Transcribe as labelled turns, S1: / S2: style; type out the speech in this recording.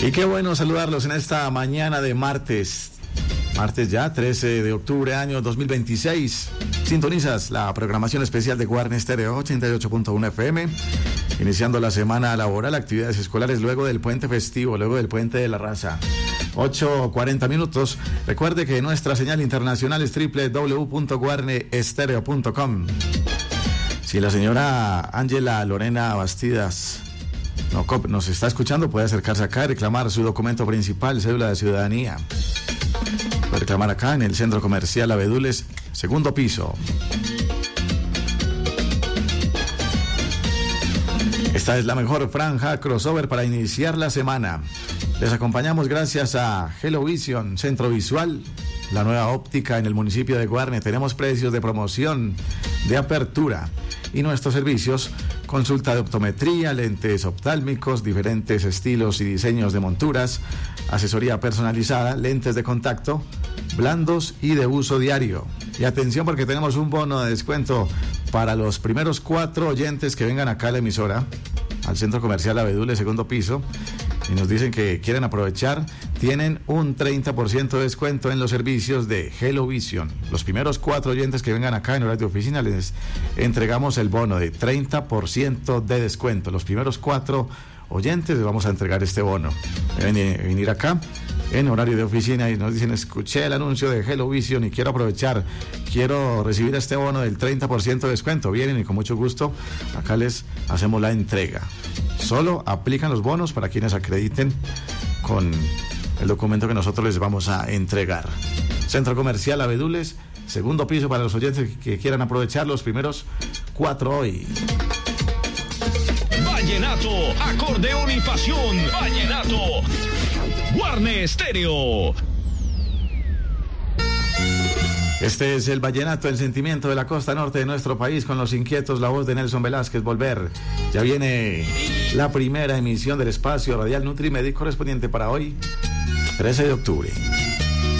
S1: Y qué bueno saludarlos en esta mañana de martes. Martes ya, 13 de octubre, año 2026. Sintonizas la programación especial de Guarne Estéreo 88.1 FM. Iniciando la semana laboral, actividades escolares luego del puente festivo, luego del puente de la raza. 8:40 minutos. Recuerde que nuestra señal internacional es www.guarneestereo.com. Si la señora Ángela Lorena Bastidas nos está escuchando, puede acercarse acá y reclamar su documento principal, cédula de ciudadanía. Puede reclamar acá en el Centro Comercial Abedules, segundo piso. Esta es la mejor franja crossover para iniciar la semana. Les acompañamos gracias a Hello Vision, Centro Visual, la nueva óptica en el municipio de Guarne. Tenemos precios de promoción, de apertura y nuestros servicios: consulta de optometría, lentes oftálmicos, diferentes estilos y diseños de monturas, asesoría personalizada, lentes de contacto, blandos y de uso diario. Y atención, porque tenemos un bono de descuento para los primeros 4 oyentes que vengan acá a la emisora, al Centro Comercial Abedules, segundo piso, y nos dicen que quieren aprovechar. Tienen un 30% de descuento en los servicios de Hello Vision. Los primeros 4 oyentes que vengan acá en horario de oficina les entregamos el bono de 30% de descuento. Los primeros 4 oyentes les vamos a entregar este bono. Deben venir acá en horario de oficina y nos dicen: escuché el anuncio de Hello Vision y quiero aprovechar, quiero recibir este bono del 30% de descuento. Vienen y con mucho gusto acá les hacemos la entrega. Solo aplican los bonos para quienes acrediten con el documento que nosotros les vamos a entregar. Centro Comercial Abedules, segundo piso, para los oyentes que quieran aprovechar los primeros 4 hoy.
S2: Vallenato, acordeón y pasión. Vallenato, Guarne Estéreo.
S1: Este es el vallenato, el sentimiento de la costa norte de nuestro país, con los inquietos, la voz de Nelson Velázquez. Volver. Ya viene la primera emisión del espacio radial NutriMedic correspondiente para hoy, 13 de octubre.